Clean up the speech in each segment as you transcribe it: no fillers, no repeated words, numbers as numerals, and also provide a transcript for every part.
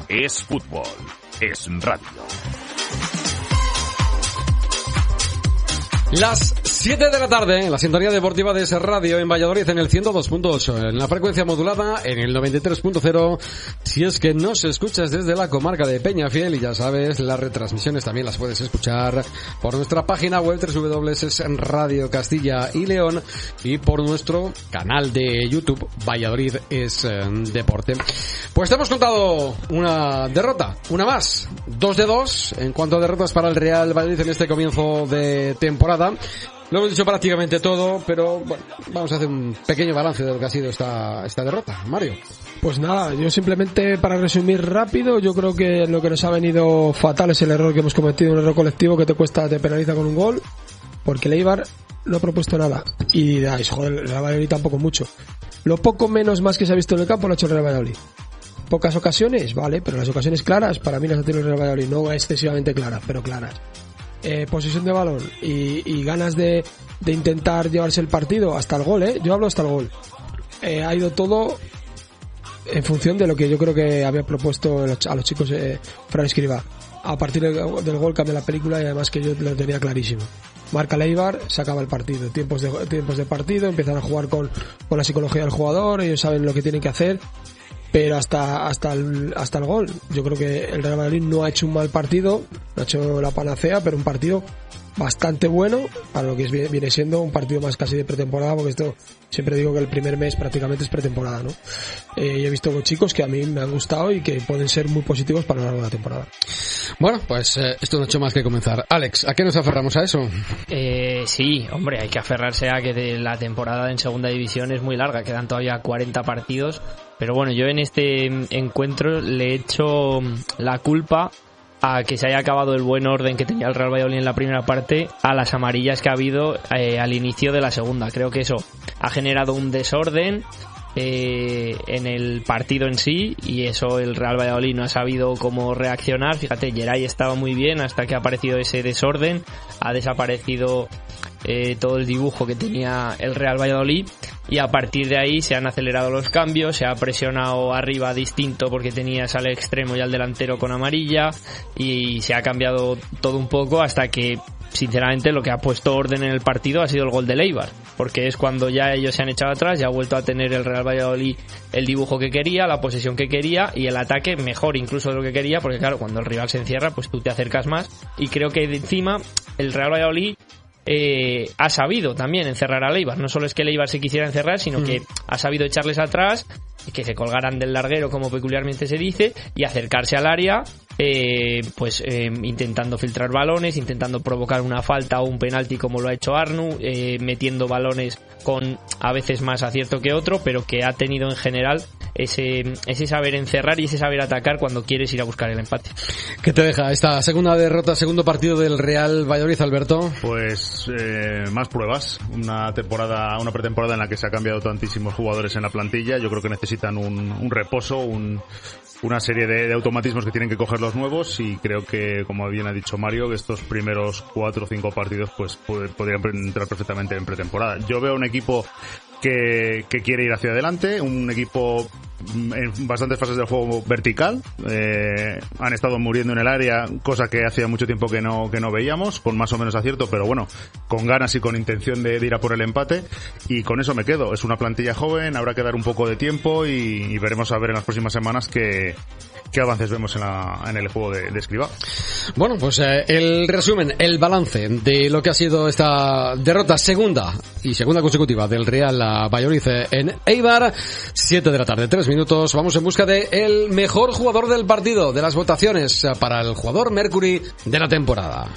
Es fútbol, es radio. Las 7 de la tarde, en la sintonía deportiva de ese radio en Valladolid, en el 102.8, en la frecuencia modulada, en el 93.0, si es que nos escuchas desde la comarca de Peñafiel, y ya sabes, las retransmisiones también las puedes escuchar por nuestra página web www.radio Castilla y León y por nuestro canal de YouTube Valladolid es Deporte. Pues te hemos contado una derrota, una más, 2-2 en cuanto a derrotas para el Real Valladolid en este comienzo de temporada. Lo hemos dicho prácticamente todo, pero bueno, vamos a hacer un pequeño balance de lo que ha sido esta derrota. Mario. Pues nada, yo simplemente para resumir rápido, yo creo que lo que nos ha venido fatal es el error que hemos cometido, un error colectivo que te penaliza con un gol, porque el Eibar no ha propuesto nada. Y joder, el Real Valladolid tampoco mucho. Lo poco menos más que se ha visto en el campo lo ha hecho el Real Valladolid. Pocas ocasiones, vale, pero las ocasiones claras, para mí las ha tenido el Real Valladolid, no excesivamente claras, pero claras. Posesión de balón y ganas de intentar llevarse el partido hasta el gol, yo hablo hasta el gol. Ha ido todo en función de lo que yo creo que había propuesto a los chicos Fran Escribá. A partir del gol cambia la película y además que yo lo tenía clarísimo. Marca el Eibar, se acaba el partido. Tiempos de partido, empiezan a jugar con la psicología del jugador, ellos saben lo que tienen que hacer. Pero hasta el gol, yo creo que el Real Madrid no ha hecho un mal partido, no ha hecho la panacea, pero un partido bastante bueno para lo que viene siendo un partido más casi de pretemporada, porque esto siempre digo que el primer mes prácticamente es pretemporada, ¿no? Y he visto chicos que a mí me han gustado y que pueden ser muy positivos para lo largo de la temporada. Bueno, pues esto no ha hecho más que comenzar. Alex, ¿a qué nos aferramos a eso? Sí, hombre, hay que aferrarse a que la temporada en segunda división es muy larga, quedan todavía 40 partidos, pero bueno, yo en este encuentro le echo la culpa a que se haya acabado el buen orden que tenía el Real Valladolid en la primera parte a las amarillas que ha habido al inicio de la segunda. Creo que eso ha generado un desorden en el partido en sí, y eso el Real Valladolid no ha sabido cómo reaccionar. Fíjate, Geray estaba muy bien hasta que ha aparecido ese desorden, ha desaparecido todo el dibujo que tenía el Real Valladolid, y a partir de ahí se han acelerado los cambios, se ha presionado arriba distinto porque tenías al extremo y al delantero con amarilla, y se ha cambiado todo un poco hasta que sinceramente lo que ha puesto orden en el partido ha sido el gol del Eibar, porque es cuando ya ellos se han echado atrás, ya ha vuelto a tener el Real Valladolid el dibujo que quería, la posesión que quería y el ataque mejor incluso de lo que quería, porque claro, cuando el rival se encierra pues tú te acercas más, y creo que encima el Real Valladolid ha sabido también encerrar al Eibar. No solo es que el Eibar se quisiera encerrar, sino que ha sabido echarles atrás, que se colgaran del larguero, como peculiarmente se dice, y acercarse al área, intentando filtrar balones, intentando provocar una falta o un penalti como lo ha hecho Arnu, metiendo balones con a veces más acierto que otro, pero que ha tenido en general ese saber encerrar y ese saber atacar cuando quieres ir a buscar el empate. ¿Qué te deja esta segunda derrota, segundo partido del Real Valladolid, Alberto? Pues más pruebas, una pretemporada en la que se ha cambiado tantísimos jugadores en la plantilla. Yo creo que necesitan un reposo, una serie de automatismos que tienen que coger los nuevos, y creo que, como bien ha dicho Mario, que estos primeros 4 o 5 partidos pues podrían entrar perfectamente en pretemporada. Yo veo un equipo que quiere ir hacia adelante, un equipo en bastantes fases del juego vertical, han estado muriendo en el área, cosa que hacía mucho tiempo que no veíamos, con más o menos acierto, pero bueno, con ganas y con intención de ir a por el empate, y con eso me quedo. Es una plantilla joven, habrá que dar un poco de tiempo y veremos a ver en las próximas semanas qué avances vemos en el juego de Escribá. Bueno, pues el resumen, el balance de lo que ha sido esta derrota segunda consecutiva del Real Valladolid en Eibar. 7 de la tarde, 3 minutos. Vamos en busca de el mejor jugador del partido, de las votaciones para el jugador Mercury de la temporada.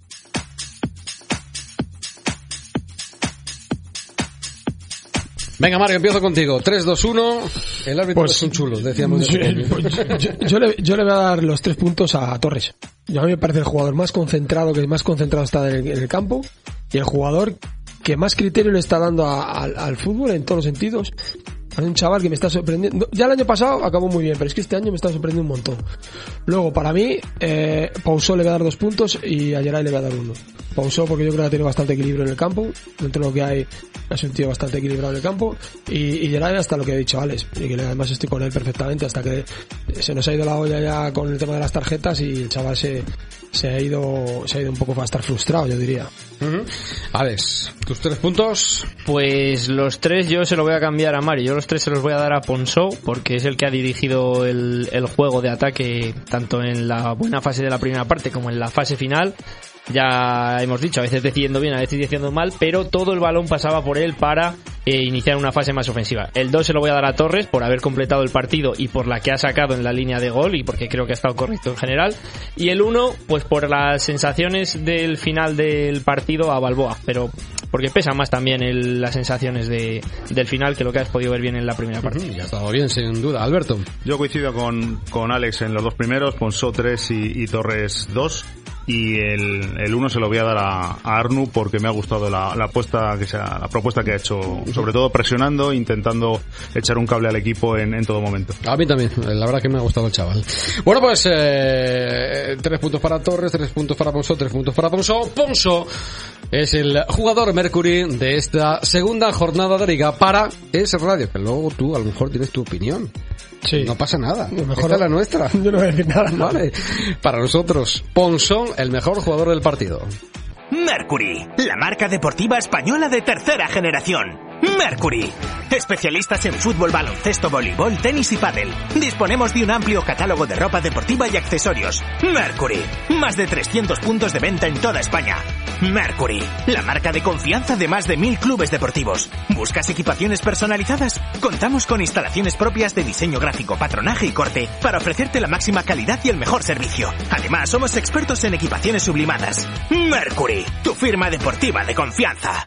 Venga, Mario, empiezo contigo. 3, 2, 1. El árbitro es un chulo, decíamos. Yo le voy a dar los 3 puntos a Torres. A mí me parece el jugador más concentrado está en el campo, y el jugador que más criterio le está dando al fútbol en todos los sentidos. Hay un chaval que me está sorprendiendo. Ya el año pasado acabó muy bien, pero es que este año me está sorprendiendo un montón. Luego, para mí, Pausó le voy a dar 2 puntos y a Geray le voy a dar 1. Pausó porque yo creo que tiene bastante equilibrio en el campo. Dentro de lo que hay, es un tío bastante equilibrado en el campo. Y Geray hasta lo que ha dicho Alex. Y que además estoy con él perfectamente hasta que se nos ha ido la olla ya con el tema de las tarjetas y el chaval se ha ido un poco a estar frustrado, yo diría. Alex, ¿tus 3 puntos? Pues los 3 yo se lo voy a cambiar a Mario. Yo los 3 se los voy a dar a Ponsó porque es el que ha dirigido el juego de ataque tanto en la buena fase de la primera parte como en la fase final. Ya hemos dicho, a veces decidiendo bien, a veces decidiendo mal, pero todo el balón pasaba por él para iniciar una fase más ofensiva. El 2 se lo voy a dar a Torres por haber completado el partido y por la que ha sacado en la línea de gol y porque creo que ha estado correcto en general. Y el 1, pues por las sensaciones del final del partido a Balboa, pero porque pesan más también las sensaciones del final que lo que has podido ver bien en la primera parte. Ya ha estado bien, sin duda. Alberto. Yo coincido con Alex en los 2 primeros, Ponsó 3 y Torres 2. Y el 1 se lo voy a dar a Arnu porque me ha gustado la propuesta que ha hecho, sobre todo presionando, intentando echar un cable al equipo en todo momento. A mí también, la verdad que me ha gustado el chaval. Bueno, pues 3 puntos para Torres, 3 puntos para Ponsó, 3 puntos para Ponsó. Ponsó es el jugador Mercury de esta segunda jornada de Liga para Es Radio, que luego tú a lo mejor tienes tu opinión. Sí. No pasa nada. Mejor esta es la nuestra. Yo no voy a decir nada. Vale. Para nosotros, Ponsó, el mejor jugador del partido. Mercury, la marca deportiva española de tercera generación. Mercury, especialistas en fútbol, baloncesto, voleibol, tenis y pádel. Disponemos de un amplio catálogo de ropa deportiva y accesorios. Mercury, más de 300 puntos de venta en toda España. Mercury, la marca de confianza de más de 1000 clubes deportivos. ¿Buscas equipaciones personalizadas? Contamos con instalaciones propias de diseño gráfico, patronaje y corte para ofrecerte la máxima calidad y el mejor servicio. Además, somos expertos en equipaciones sublimadas. Mercury, tu firma deportiva de confianza.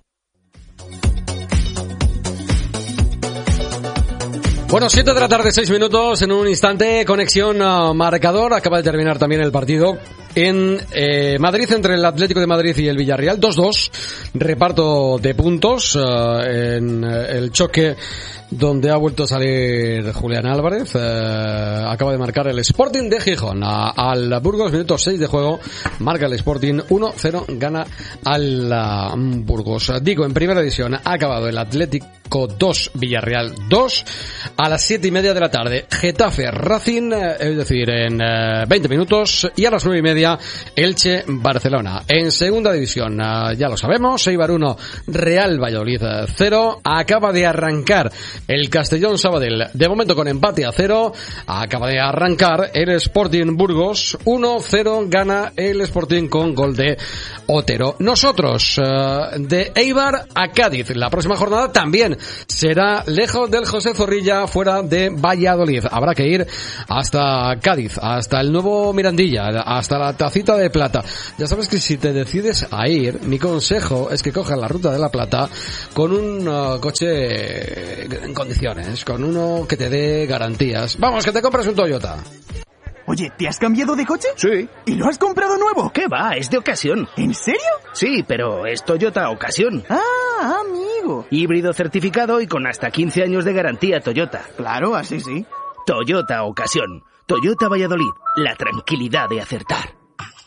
Bueno, 7 de la tarde, 6 minutos, en un instante, conexión marcador, acaba de terminar también el partido en Madrid, entre el Atlético de Madrid y el Villarreal, 2-2, reparto de puntos en el choque donde ha vuelto a salir Julián Álvarez. Acaba de marcar el Sporting de Gijón al Burgos, minuto 6 de juego, marca el Sporting 1-0, gana al Burgos. Digo, en primera división ha acabado el Atlético 2, Villarreal 2, a las 7:30 de la tarde, Getafe Racing, es decir, en 20 minutos, y a las 9:30, Elche Barcelona. En segunda división, ya lo sabemos, Eibar 1, Real Valladolid 0, acaba de arrancar el Castellón Sabadell, de momento con empate a 0, acaba de arrancar el Sporting Burgos 1-0, gana el Sporting con gol de Otero. Nosotros, de Eibar a Cádiz, la próxima jornada también será lejos del José Zorrilla, fuera de Valladolid. Habrá que ir hasta Cádiz, hasta el nuevo Mirandilla, hasta la Tacita de Plata. Ya sabes que si te decides a ir, mi consejo es que cojas la Ruta de la Plata con un coche en condiciones, con uno que te dé garantías. Vamos, que te compres un Toyota. Oye, ¿te has cambiado de coche? Sí. ¿Y lo has comprado nuevo? ¿Qué va? Es de ocasión. ¿En serio? Sí, pero es Toyota Ocasión. Ah, amigo. Híbrido certificado y con hasta 15 años de garantía Toyota. Claro, así sí. Toyota Ocasión. Toyota Valladolid. La tranquilidad de acertar.